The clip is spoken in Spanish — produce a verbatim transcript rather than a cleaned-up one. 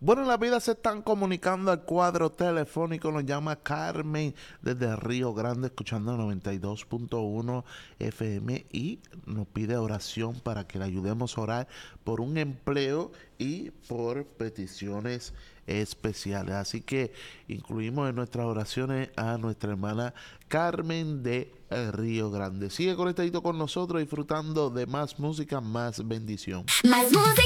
Bueno, en la vida se están comunicando al cuadro telefónico, nos llama Carmen desde Río Grande, escuchando noventa y dos punto uno F M y nos pide oración para que le ayudemos a orar por un empleo y por peticiones especiales. Así que incluimos en nuestras oraciones a nuestra hermana Carmen de eh, Río Grande. Sigue conectadito con nosotros disfrutando de más música, más bendición. Más música.